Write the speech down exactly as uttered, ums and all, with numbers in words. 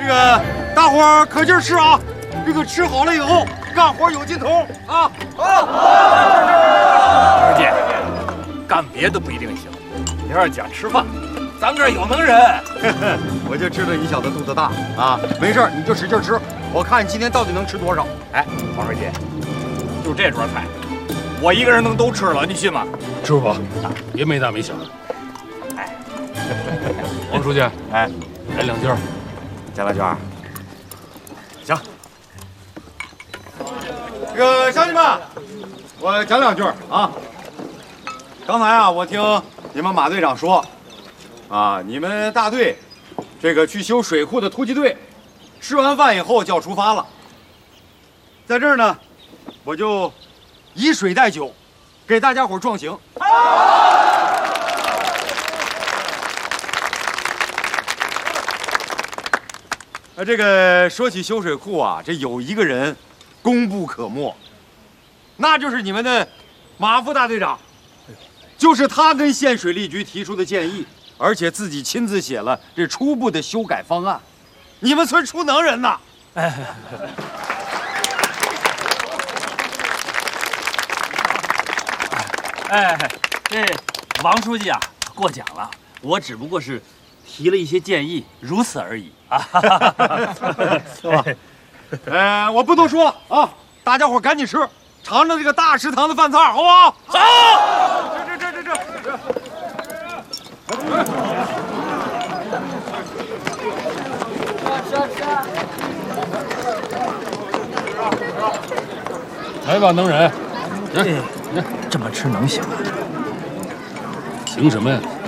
个大伙儿可劲儿吃啊！这个吃好了以后，干活有劲头啊！好， 二姐，干别的不一定行，你要是讲吃饭，咱这儿有能人。 我就知道你小子肚子大啊！没事，你就使劲吃，我看你今天到底能吃多少。 哎，黄书记，就这桌菜，我一个人能都吃了，你信吗？ 吃不饱，别没大没小的。 哎， 王书记， 哎， 来两件。 加辣椒。行。这个乡亲们，我讲两句啊。刚才啊，我听你们马队长说，啊，你们大队这个去修水库的突击队，吃完饭以后就要出发了。在这儿呢，我就以水代酒，给大家伙壮行。啊，这个说起修水库啊，这有一个人功不可没，那就是你们的马副大队长。就是他跟县水利局提出的建议，而且自己亲自写了这初步的修改方案。你们村出能人呐！哎， 哎，这王书记啊，过奖了，我只不过是提了一些建议，如此而已啊，是吧？ 呃，我不多说了啊，大家伙赶紧吃，尝尝这个大食堂的饭菜，好不好？ 好。 这这这这这。 来吧，能人， 哎，这么吃能行啊？ 行什么呀？